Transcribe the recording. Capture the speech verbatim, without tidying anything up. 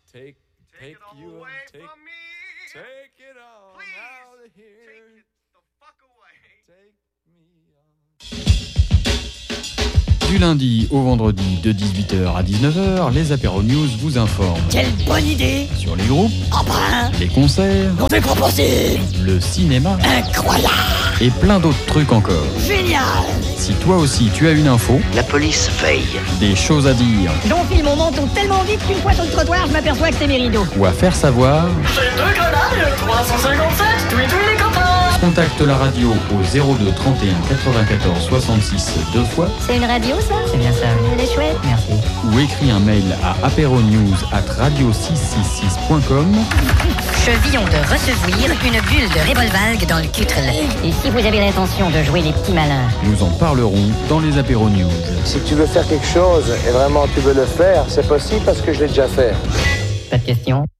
Take, take, Take it all you away take, from me. take it all Please, out of here. take it the fuck away. Take me on. Du lundi au vendredi de dix-huit heures à dix-neuf heures, les Apéro News vous informent Quelle bonne idée! sur les groupes, Oh ben, les concerts, on fait proposer! le cinéma Incroyable! et plein d'autres trucs encore. Génial! Si toi aussi tu as une info, La police veille. des choses à dire J'enfile mon menton tellement vite qu'une fois sur le trottoir, je m'aperçois que c'est mes rideaux. ou à faire savoir, J'ai deux grenades, trois cent cinquante-sept, oui, tous les copains. contacte la radio au zéro deux trente et un quatre-vingt-quatorze soixante-six deux fois C'est une radio, ça? C'est bien ça. Elle est chouette. Merci. ou écris un mail à apéronews arobase radio six cent soixante-six point com. Je viens de recevoir une bulle de Revolvalgue dans le cutre. Et si vous avez l'intention de jouer les petits malins? Nous en parlerons dans les Apéro News. Si tu veux faire quelque chose et vraiment tu veux le faire, c'est possible parce que je l'ai déjà fait. Pas de question.